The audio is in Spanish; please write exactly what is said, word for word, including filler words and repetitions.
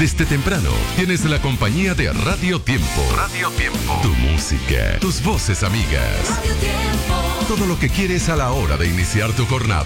Desde temprano tienes la compañía de Radio Tiempo. Radio Tiempo. Tu música, tus voces amigas. Radio Tiempo. Todo lo que quieres a la hora de iniciar tu jornada.